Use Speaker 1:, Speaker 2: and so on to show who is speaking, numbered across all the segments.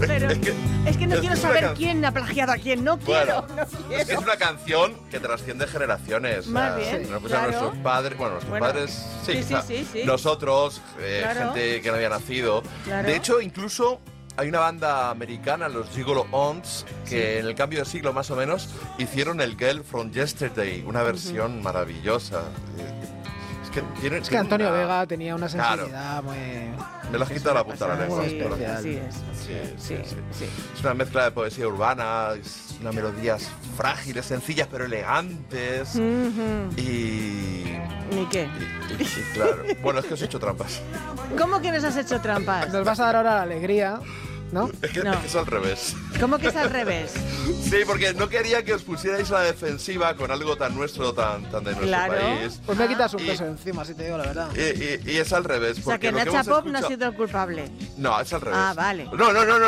Speaker 1: Pero es que no quiero saber quién ha plagiado a quién. No quiero.
Speaker 2: Es que es una canción que trasciende generaciones.
Speaker 1: Más bien,
Speaker 2: Nos
Speaker 1: claro.
Speaker 2: nuestros padres, nuestros padres,
Speaker 1: sí.
Speaker 2: nosotros,
Speaker 1: Claro.
Speaker 2: gente que no había nacido.
Speaker 1: Claro.
Speaker 2: De hecho, incluso hay una banda americana, los Gigolo Ons, que en el cambio de siglo más o menos hicieron el Girl from Yesterday, una versión maravillosa. Es que
Speaker 3: Antonio Vega tenía una sensibilidad muy...
Speaker 2: Me lo has quitado la punta de la lengua.
Speaker 3: Muy especial.
Speaker 1: Así es.
Speaker 2: Sí. Es una mezcla de poesía urbana, es unas melodías frágiles, sencillas pero elegantes. Y
Speaker 1: ¿Ni qué?
Speaker 2: y claro. Bueno, es que os he hecho trampas.
Speaker 1: ¿Cómo que nos has hecho trampas?
Speaker 3: Nos vas a dar ahora la alegría, ¿no?
Speaker 2: Es que,
Speaker 1: No.
Speaker 2: es que es al revés.
Speaker 1: ¿Cómo que es al revés?
Speaker 2: Sí, porque no quería que os pusierais a la defensiva con algo tan nuestro, tan de nuestro
Speaker 1: Claro.
Speaker 2: país.
Speaker 3: Pues me quitas un
Speaker 2: Y-
Speaker 3: peso encima, si te digo la verdad.
Speaker 2: Y es al revés.
Speaker 1: O sea,
Speaker 2: porque
Speaker 1: que
Speaker 2: lo que
Speaker 1: Nacha
Speaker 2: hemos
Speaker 1: Pop no ha
Speaker 2: escuchado-
Speaker 1: sido el culpable.
Speaker 2: No, es al revés.
Speaker 1: Ah, vale.
Speaker 2: No.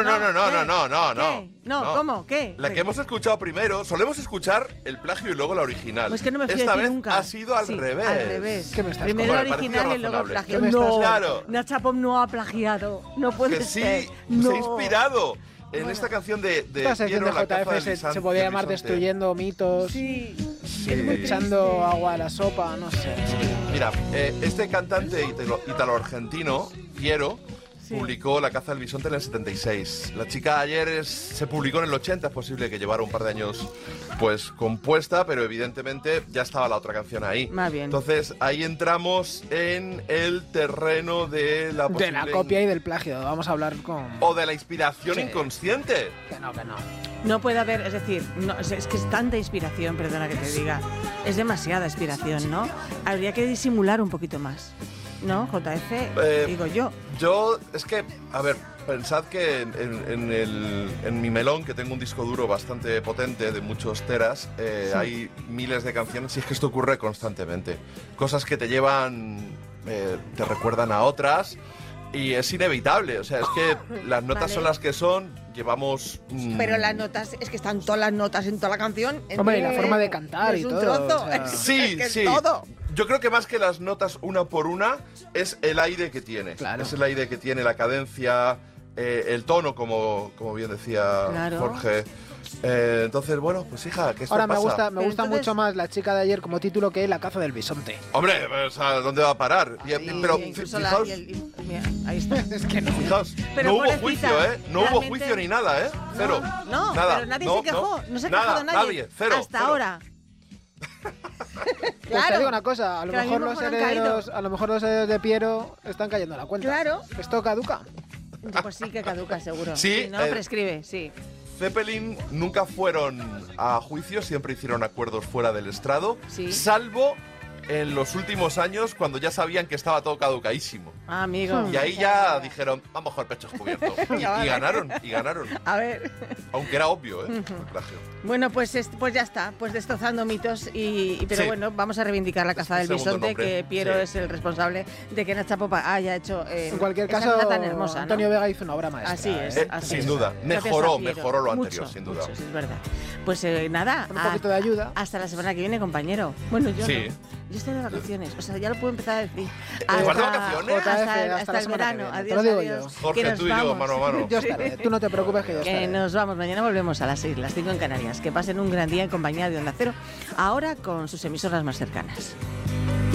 Speaker 1: ¿Qué? No, ¿cómo? ¿Qué?
Speaker 2: La que hemos escuchado primero, solemos escuchar el plagio y luego la original.
Speaker 1: Pues que no me fío
Speaker 2: Esta
Speaker 1: de ti
Speaker 2: vez
Speaker 1: nunca.
Speaker 2: ha sido al
Speaker 1: Sí,
Speaker 2: revés.
Speaker 1: Al revés.
Speaker 3: ¿Qué me estás
Speaker 1: Primero
Speaker 2: contando?
Speaker 1: la original
Speaker 2: Vale,
Speaker 1: y luego el
Speaker 2: parecido
Speaker 1: plagio.
Speaker 3: razonable. ¿Qué me
Speaker 1: No,
Speaker 3: estás-
Speaker 2: Claro.
Speaker 1: Nacha Pop no ha plagiado. No puede
Speaker 2: Que
Speaker 1: ser.
Speaker 2: sí,
Speaker 1: No.
Speaker 2: se ha inspirado en
Speaker 1: Bueno.
Speaker 2: esta canción de
Speaker 3: Esta sección
Speaker 2: Piero,
Speaker 3: de
Speaker 2: la caza
Speaker 3: JF
Speaker 2: del
Speaker 3: se podía
Speaker 2: del
Speaker 3: llamar
Speaker 2: bisonte.
Speaker 3: Destruyendo mitos,
Speaker 1: Sí.
Speaker 2: Sí.
Speaker 3: echando agua a la sopa, no sé.
Speaker 2: Mira, este cantante italo-argentino, Piero,
Speaker 1: Sí.
Speaker 2: publicó La caza del bisonte en el 76. La chica ayer se publicó en el 80, es posible que llevara un par de años pues compuesta, pero evidentemente ya estaba la otra canción ahí.
Speaker 1: Más bien.
Speaker 2: Entonces ahí entramos en el terreno de la
Speaker 3: De
Speaker 2: posible
Speaker 3: la copia y del plagio, vamos a hablar con...
Speaker 2: o de la inspiración
Speaker 3: Sí.
Speaker 2: inconsciente.
Speaker 3: Que no.
Speaker 1: No puede haber, es decir, no, es que es tanta inspiración, perdona que te diga. Es demasiada inspiración, ¿no? Habría que disimular un poquito más. ¿No, JF? Digo yo.
Speaker 2: Yo, es que, a ver, pensad que en mi melón, que tengo un disco duro bastante potente, de muchos teras, hay miles de canciones y es que esto ocurre constantemente. Cosas que te llevan, te recuerdan a otras y es inevitable. O sea, es que las notas
Speaker 1: Vale.
Speaker 2: son las que son, llevamos...
Speaker 1: Pero las notas, es que están todas las notas en toda la canción.
Speaker 3: Hombre, y la forma de cantar
Speaker 1: es
Speaker 3: y
Speaker 1: un
Speaker 3: todo,
Speaker 1: trozo.
Speaker 3: o sea.
Speaker 2: Sí,
Speaker 1: es
Speaker 2: sí.
Speaker 1: todo.
Speaker 2: Yo creo que más que las notas una por una es el aire que tiene.
Speaker 3: Claro.
Speaker 2: Es el aire que tiene, la cadencia, el tono, como bien decía
Speaker 1: Claro.
Speaker 2: Jorge. Entonces, bueno, pues hija, que esto
Speaker 3: Ahora me
Speaker 2: pasa.
Speaker 3: gusta
Speaker 1: Pero entonces-
Speaker 3: mucho más La chica de ayer como título que La caza del bisonte.
Speaker 2: Hombre, o sea, ¿dónde va a parar? Pero
Speaker 1: Incluso
Speaker 2: fijaos,
Speaker 1: mira, ahí está.
Speaker 3: Es que no.
Speaker 2: fijaos,
Speaker 1: Pero
Speaker 2: no hubo
Speaker 1: pobrecita,
Speaker 2: juicio, ¿eh? No hubo
Speaker 1: realmente-
Speaker 2: juicio ni nada, ¿eh? Cero.
Speaker 1: No,
Speaker 2: nada.
Speaker 1: pero nadie se quejó. No se ha
Speaker 2: nada,
Speaker 1: quejado nadie.
Speaker 2: Cero.
Speaker 1: Hasta
Speaker 2: cero.
Speaker 1: ahora.
Speaker 3: Pues te digo una cosa, a lo
Speaker 1: que ahora
Speaker 3: mejor
Speaker 1: mismo
Speaker 3: los
Speaker 1: han
Speaker 3: herederos,
Speaker 1: caído.
Speaker 3: a lo mejor los herederos de Piero están cayendo a la cuenta.
Speaker 1: Claro.
Speaker 3: Esto caduca.
Speaker 1: Pues sí que caduca, seguro.
Speaker 2: Sí,
Speaker 1: no prescribe, sí.
Speaker 2: Zeppelin nunca fueron a juicio, siempre hicieron acuerdos fuera del estrado,
Speaker 1: Sí.
Speaker 2: salvo en los últimos años cuando ya sabían que estaba todo caducaísimo.
Speaker 1: Ah, amigo.
Speaker 2: Y ahí ya dijeron, vamos con el pecho descubierto. Y ganaron,
Speaker 1: A ver.
Speaker 2: Aunque era obvio, ¿eh? El plagio.
Speaker 1: Bueno, pues ya está, pues destrozando mitos pero
Speaker 2: Sí.
Speaker 1: bueno, vamos a reivindicar la caza del
Speaker 2: El segundo
Speaker 1: bisonte,
Speaker 2: nombre,
Speaker 1: que Piero
Speaker 2: sí.
Speaker 1: es el responsable de que Nacha Popa haya hecho
Speaker 3: En cualquier
Speaker 1: esa
Speaker 3: caso,
Speaker 1: cosa tan hermosa, ¿no?
Speaker 3: Antonio Vega hizo una obra maestra.
Speaker 1: Así es, así
Speaker 2: Sin
Speaker 1: es.
Speaker 2: duda.
Speaker 1: Gracias
Speaker 2: Mejoró
Speaker 1: a Piero.
Speaker 2: lo anterior,
Speaker 1: Mucho,
Speaker 2: sin duda.
Speaker 1: mucho, es verdad. Pues nada,
Speaker 3: Con un poquito de ayuda.
Speaker 1: hasta la semana que viene, compañero. Bueno, yo
Speaker 2: Sí.
Speaker 1: no. Yo estoy de vacaciones, o sea, ya lo puedo empezar a decir.
Speaker 2: ¿Vas de vacaciones?
Speaker 3: JF,
Speaker 1: Hasta
Speaker 3: hasta la
Speaker 1: el
Speaker 3: semana que
Speaker 1: verano.
Speaker 3: viene, te
Speaker 1: Adiós,
Speaker 3: lo digo
Speaker 1: adiós.
Speaker 3: yo.
Speaker 2: Jorge,
Speaker 1: Que nos
Speaker 2: tú y yo,
Speaker 1: vamos.
Speaker 2: mano a mano.
Speaker 3: Yo estaré, tú no te preocupes que yo
Speaker 1: Que
Speaker 3: estaré.
Speaker 1: nos vamos, mañana volvemos a las 6, las 5 en Canarias. Que pasen un gran día en compañía de Onda Cero, ahora con sus emisoras más cercanas.